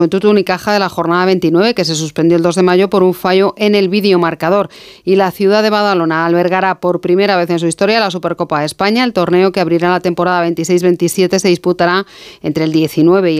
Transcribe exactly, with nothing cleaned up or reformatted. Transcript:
Juventud Unicaja de la jornada veintinueve, que se suspendió el dos de mayo por un fallo en el videomarcador. Y la ciudad de Badalona albergará por primera vez en su historia la Supercopa de España. El torneo, que abrirá la temporada veintiséis veintisiete, se disputará entre el diecinueve y